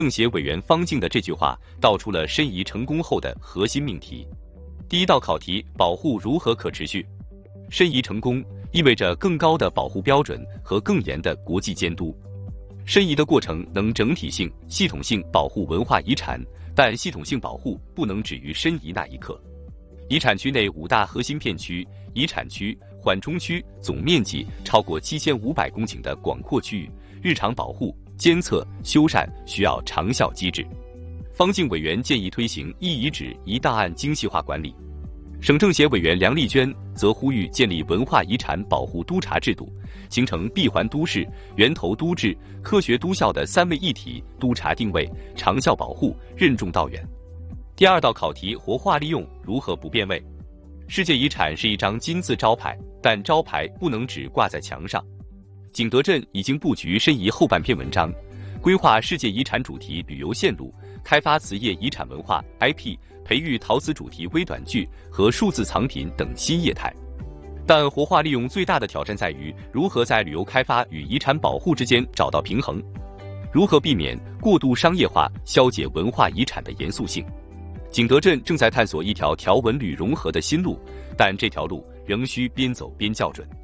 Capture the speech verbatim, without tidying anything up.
政协委员方静的这句话道出了申遗成功后的核心命题。第一道考题：保护如何可持续？申遗成功意味着更高的保护标准和更严的国际监督。申遗的过程能整体性、系统性保护文化遗产，但系统性保护不能止于申遗那一刻。遗产区内五大核心片区、遗产区、缓冲区总面积超过七千五百公顷的广阔区域，日常保护、监测、修缮需要长效机制。方静委员建议推行一遗址一档案精细化管理。省政协委员梁丽娟则呼吁建立文化遗产保护督查制度，形成闭环都市、源头都治、科学都校的三位一体督查定位、长效保护、任重道远。第二道考题：活化利用如何不变味？世界遗产是一张金字招牌，但招牌不能只挂在墙上。景德镇已经布局申遗后半篇文章，规划世界遗产主题旅游线路，开发瓷业遗产文化 I P， 培育陶瓷主题微短剧和数字藏品等新业态。但活化利用最大的挑战在于如何在旅游开发与遗产保护之间找到平衡，如何避免过度商业化消解文化遗产的严肃性。景德镇正在探索一条条文旅融合的新路，但这条路仍需边走边校准。